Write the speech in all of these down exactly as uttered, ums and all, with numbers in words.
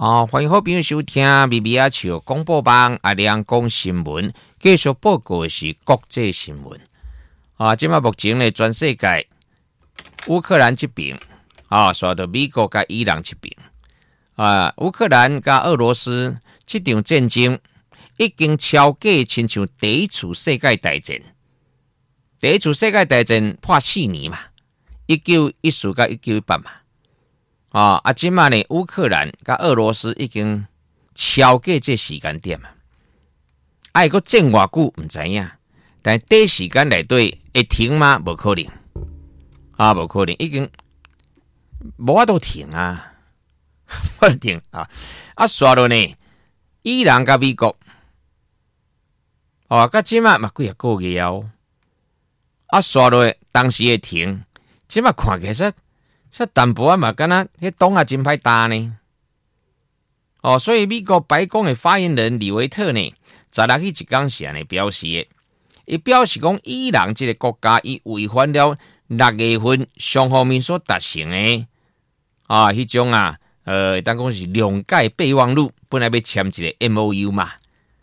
哦，欢迎好朋友收听咪咪啊笑广播网阿亮讲新闻，继续报告的是国际新闻。啊，即马目前呢，全世界乌克兰这边啊，刷到美国甲伊朗这边啊，乌克兰甲俄罗斯这场战争已经超过亲像第一次世界大战。第一次世界大战破四年嘛，一九一四到一九一八嘛。啊！啊，即马呢，乌克兰甲俄罗斯已经超过这时间点啊！爱个战偌久唔知影，但短时间内底会停吗？无可能啊，无可能，已经无法度停啊，无法停啊！啊，刷落呢，伊朗甲美国，哦，甲即马嘛几啊个月哦，啊，刷落当时会停，即马看起来说淡薄啊嘛，敢若迄洞啊真歹打呢。哦，所以美国白宫的发言人李维特呢，十六日一天时呢表示，伊表示讲伊朗这个国家伊违反了六月份双方面所达成的啊，迄种啊，呃，当讲是谅解备忘录，本来要签一个 M O U 嘛。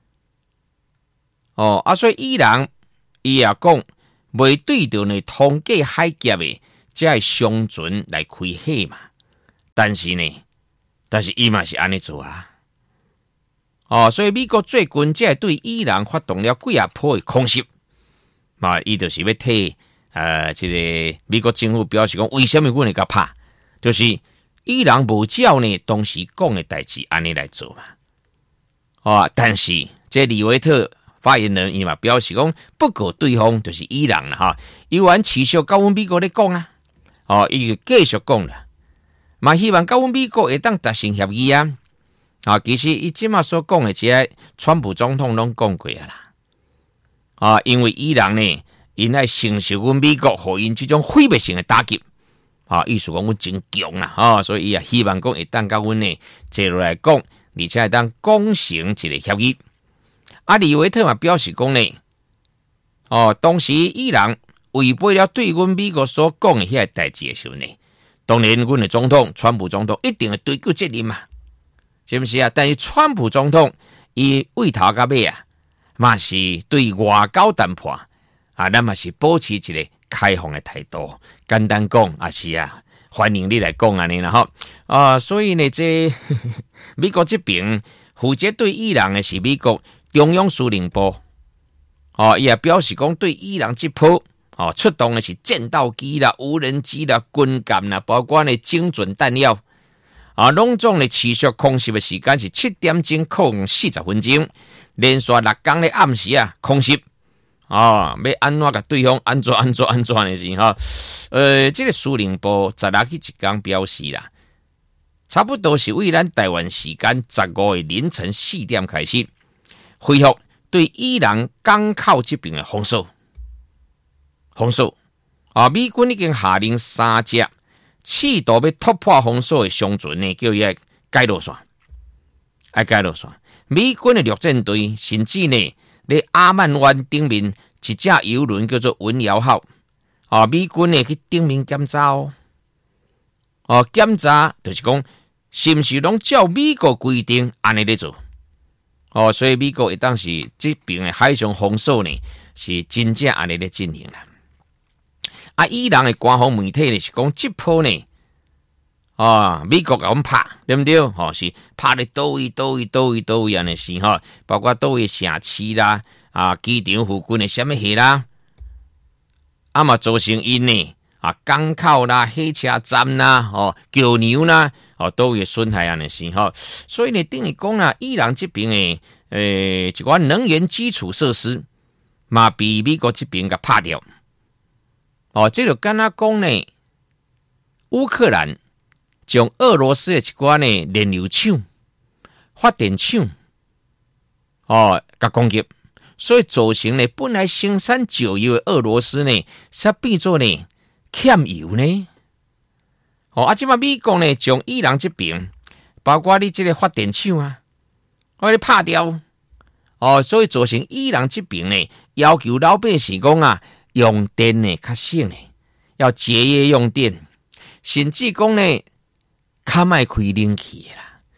哦，啊，所以伊朗伊也讲未对着呢通过海峡的。才系商船来开火嘛，但是呢，但是伊嘛是安尼做啊，哦，所以美国最近才对伊朗发动了几啊波的空袭，嘛，伊就是要替呃，这个美国政府表示讲，为什么阮会甲拍？就是伊朗无照呢当时讲的代志安尼来做嘛，哦，但是这李维特发言人伊嘛表示讲，不过对方就是伊朗啦哈，伊原持续甲阮美国咧讲啊。哦，伊继续讲啦，嘛希望甲阮美国会当达成协议啊！啊，其实伊即马所讲的，即个川普总统拢讲过啊啦。啊，因为伊朗呢，因爱承受阮美国互因即种毁灭性的打击，啊，意思讲阮真强啦，啊，所以伊也希望讲会当甲阮呢坐落来讲，而且会当讲成一个协议。啊，李维特嘛表示讲呢，哦，当时伊朗。违背了对阮美国所讲的迄个代志的时候呢，当然阮的总统川普总统一定会追究责任嘛，是不是啊？但是川普总统伊为头到尾啊，嘛是对外交谈判啊，咱嘛是保持一个开放的态度。简单讲也是啊，欢迎你来讲安尼啦吼啊，所以呢，这美国这边负责对伊朗的是美国中央司令部哦，伊也表示讲对伊朗这波。哦，出动的是战斗机啦、无人机啦、军舰啦，包括呢精准弹药啊，拢总呢持续空袭的时间是七点钟空四十分钟，连续六天的暗时啊空袭啊，要安怎甲对方安怎安怎安怎的是哈？呃，这个司令部十六日一天表示啦，差不多是为咱台湾时间十五日凌晨四点开始恢复对伊朗港口这边的封锁。封锁啊！美军已经下令三只试图要突破封锁的商船呢，叫伊解落线，爱解落线。美军的陆战队甚至呢，在阿曼湾顶面一只游轮叫做文瑶号啊，美军呢去顶面检查哦，哦检查就是讲是不是拢照美国规定安尼咧做哦，所以美国当时这边的海上封锁呢，是真正安尼咧进行啦。啊，伊朗的官方媒体呢是讲这波呢，啊，美国甲阮拍，对不对？吼、哦，是拍咧倒位、倒位、倒位、倒位安尼是吼，包括倒位城市啦，啊，机场附近的什么嘢啦，啊嘛造成因呢，啊，港口啦、火车站啦、哦，桥梁啦，哦，都会损害安尼是吼，所以呢，等于讲啦，伊朗这边的诶，一寡能源基础设施嘛，被美国这边甲拍掉。哦，这就敢若讲呢，乌克兰将俄罗斯的一寡呢燃油厂、发电厂，哦，甲攻击，所以造成呢本来生产石油的俄罗斯呢，煞变做呢欠油呢。哦，啊，即马美国呢将伊朗这边，包括你这个发电厂啊，我咧拍掉。哦，所以造成伊朗这边呢要求老百姓讲啊。用电呢较省诶，要节约用电，甚至讲呢较莫开冷气啦。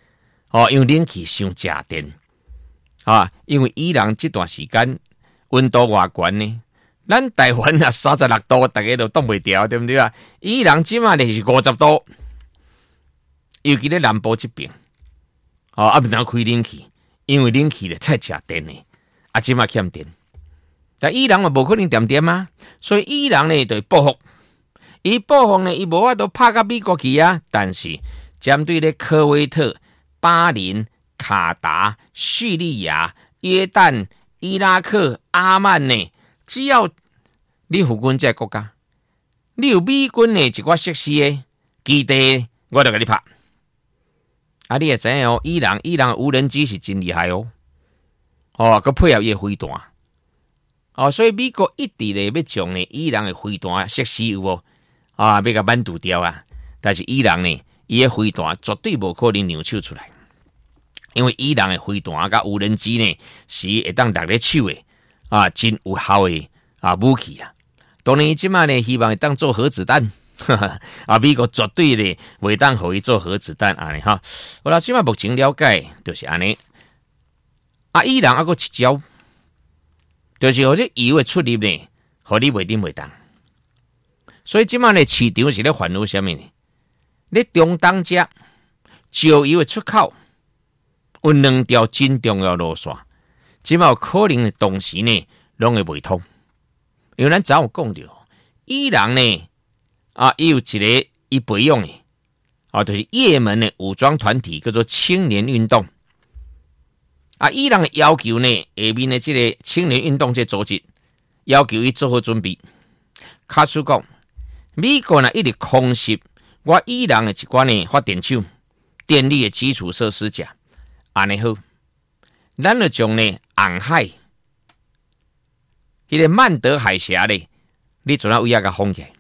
哦，因为冷气伤食电啊，因为伊朗这段时间温度偌悬呢，咱台湾啊三十六度，大家都冻袂掉，对不对啊？伊朗即马呢是五十度，尤其咧南部这边，哦，啊不能开冷气，因为冷气咧太食电呢，啊即马欠电，但伊朗嘛无可能点点啊，所以伊朗呢就报复，伊报复呢伊无法度拍到美国去啊，但是针对咧科威特、巴林、卡达、叙利亚、约旦、伊拉克、阿曼呢，只要你附近这个国家，你有美军的一寡设施的基地，我就给你拍。啊，你也知影哦，伊朗伊朗无人机是真厉害哦，哦，佮配合伊飞弹，哦，所以美国一直咧要将呢伊朗的飞弹设施有无啊，要甲扳倒掉啊。但是伊朗呢，伊的飞弹绝对无可能让手出来，因为伊朗的飞弹甲无人机呢是会当落咧手的啊，真有效的啊武器啦。当然，即马呢希望会当做核子弹。啊！美国绝对咧袂当互伊做核子弹安尼哈。我啦，即马目前了解就是安尼。啊，伊朗还佫一招，就是互这油的出入呢，互你袂顶袂当。所以即马呢市场是咧烦恼啥物呢？咧中东遮石油的出口有两条真重要路线，即马有可能同时呢拢会袂通。因为咱早有讲着，伊朗呢。啊，伊有一个伊培养的，啊，就是也门的武装团体叫做青年运动。啊，伊朗的要求呢，下面的这个青年运动这组织要求伊做好准备。卡叔讲，美国呢一直空袭我伊朗的一寡呢发电厂、电力的基础设施者，安尼好，咱就将呢红海，迄、那个曼德海峡呢，你做哪位啊个封起来？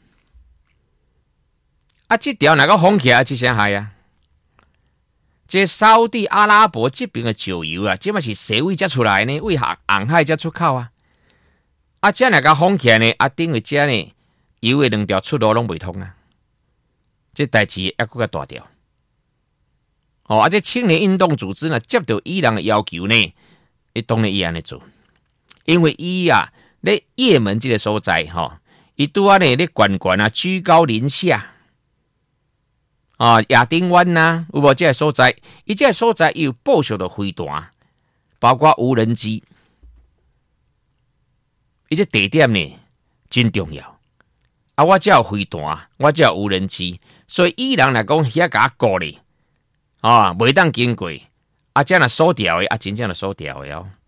啊，这条哪个封起来？这啥海啊？这沙特阿拉伯这边的石油啊，这嘛是西位才出来呢，为何红海才出口啊？啊，这哪个封起来呢？啊，等于这呢油的两条出路拢袂通啊！这代志还佫较大条。哦，啊，这青年运动组织呢，接到伊朗的要求呢，伊当然伊安尼做，因为伊啊，咧也门这个所在吼，伊拄啊呢咧悬悬啊，居高临下。啊，亚丁湾呐、啊，有无这个所在？伊这个所在有部署的飞弹，包括无人机。伊这地点呢真重要。啊，我这有飞弹，我这有无人机，所以伊朗来讲遐甲过咧，啊，袂当经过。啊，这样锁掉的，啊，真正的锁掉的哦。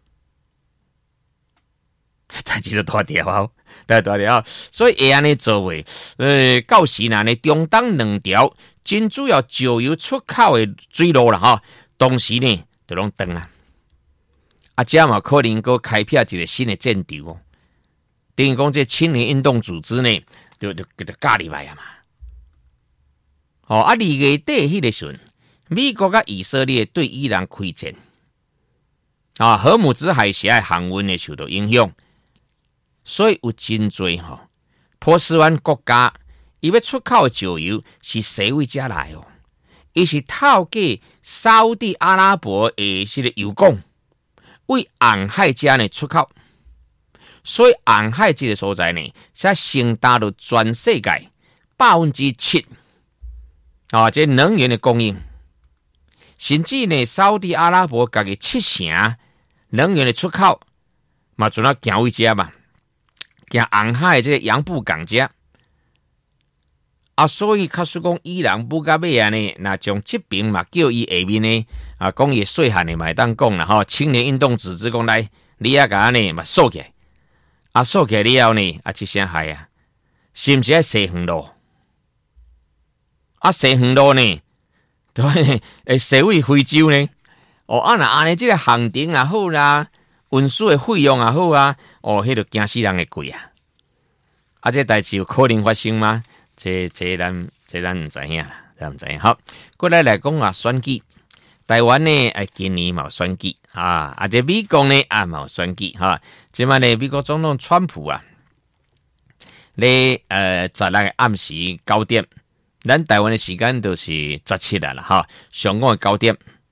代志就大条哦，大大条，所以会安尼做为，呃，到时呢，呢中东两条真主要石油出口的水路啦，哈，同时呢就拢断啊，啊，这嘛可能够开辟一个新的战场哦。等于讲这青年运动组织呢，就就就加入来啊嘛。哦，啊，二月底迄个时阵，美国甲以色列对伊朗开战，啊，荷姆兹海峡的航运呢受到影响。所以有真多吼，波斯湾国家伊要出口的石油是西位遮来哦，伊是透过沙特阿拉伯的迄个油港为红海遮呢出口，所以红海这个所在呢，才承担了全世界百分之七啊，这能源的供应，甚至呢，沙特阿拉伯家己七成能源的出口嘛，做那行位遮嘛。行红海这个洋布港遮啊，所以卡说讲伊朗不甲尾啊呢，那将这边嘛叫伊下面呢啊，讲伊细汉的嘛当讲啦吼，青年运动组织讲来，你啊甲呢嘛锁起来，啊锁起来了后呢，啊一声海啊，是毋是爱西横路？啊西横路呢，对诶，西位非洲呢？哦，啊那安尼这个航程也好啦。运输的费用也好啊，哦，迄个惊死人的贵啊！啊，这代志有可能发生吗？这这咱这咱唔知影啦，咱唔知影。好，过来来讲啊，选举，台湾呢，哎，今年嘛有选举啊，啊，这美国呢啊嘛有选举哈。即摆呢，美国总统川普啊，咧呃十六个暗时九点，咱台湾的时间就是十七啦啦哈，上午的九点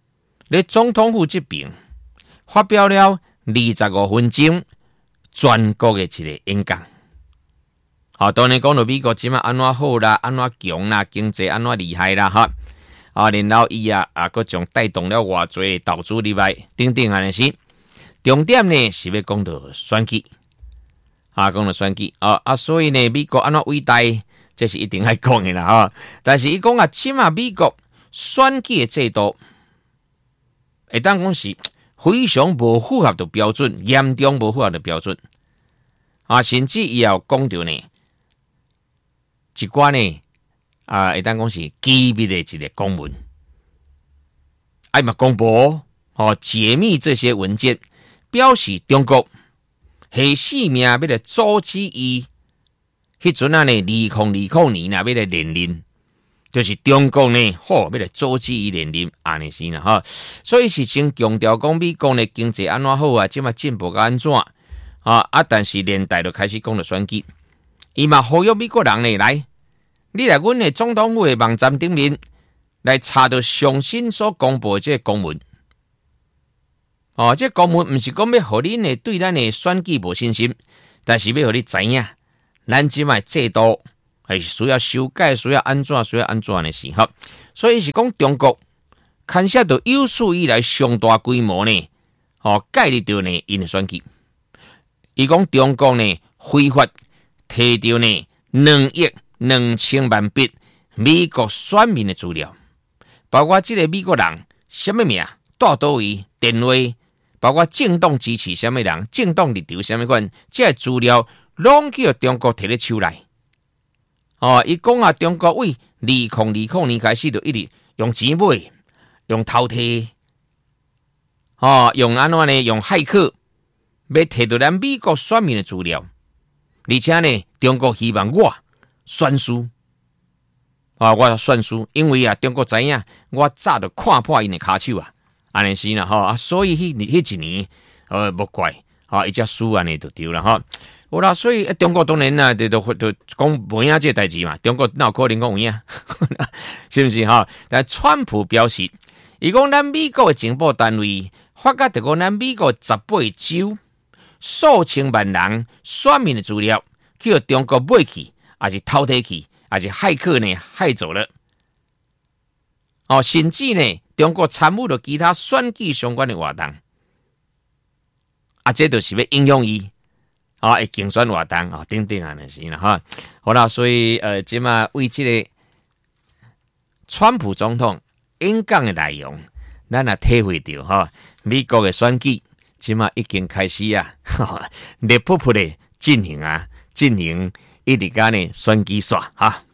在总统府这边发表了二十五分钟全国的一个演讲。好，当然讲到美国即马安怎好啦，安怎强啦，经济安怎厉害啦，哈。啊，然后伊啊啊，佮将带动了偌济投资入来，等等安尼是。重点呢是要讲到选举，啊，讲到选举啊啊，所以呢，美国安怎伟大，这是一定要讲的啦，哈。但是伊讲啊，起码美国选举的制度，会当讲是非常无符合的标准，严重无符合的标准。啊，甚至伊也有讲到呢，一寡呢。啊，会当讲是机密的一个公文，爱嘛公布哦，解密这些文件，表示中国下死命要来阻止伊。迄阵啊呢，二零二零年啊，要来连任，就是中国呢，好要来阻止伊连任，安尼是啦哈。所以是先强调讲美国的经济安怎好啊，即嘛进步个安怎啊啊，但是连带就开始讲了选举，伊嘛呼吁美国人呢来。你来阮的总统府的网站顶面来查到上新所公布的这个公文，哦，这个公文不是讲要互恁的对咱的选举无信心，但是要互你知影，咱即卖制度还是需要修改，需要安怎，需要安怎的时候，所以是讲中国牵涉到有史以来上大规模呢，哦，介入到呢因的选举，伊讲中国呢非法摕到呢两亿。两千万笔美国选民的资料，包括这个美国人什么名、住倒位、电话，包括政党支持什么人、政党立场什么款，这些资料拢叫中国摕咧手来。哦，伊讲啊，中国为二零二零年开始就一直用钱买、用偷摕，哦，用安怎呢？用骇客要摕到咱美国选民的资料，而且呢，中国希望我。选输啊！我选输，因为啊，中国知影我早就看破因的骹手啊，安尼是啦哈，所以迄迄一年，呃，无怪啊，伊只输安尼就对了哈。好啦，所以中国当然啦，就就就讲无影这代志嘛，中国哪有可能讲有影，是不是哈？但川普表示，伊讲咱美国的情报单位发觉着讲咱美国十八州数千万人选民的资料，叫中国买去。还是偷摕去，还是骇客呢害走了。哦，甚至呢，中国参与了其他选举相关的活动，啊，这就是要影响伊，啊，会竞选活动啊，等等啊，那是啦哈。好啦，所以呃，即嘛为这个川普总统演讲的内容，咱也体会到哈，美国的选举即嘛已经开始啊，热扑扑的进行啊，进行。一直干呢选举耍哈。